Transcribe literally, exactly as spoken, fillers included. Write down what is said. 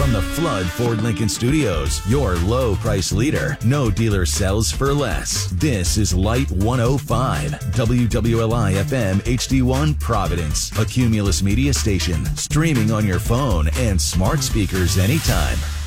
From the Flood Ford Lincoln Studios, your low price leader. No dealer sells for less. This is Light one oh five, W W L I F M H D one Providence, a Cumulus Media station, streaming on your phone and smart speakers anytime.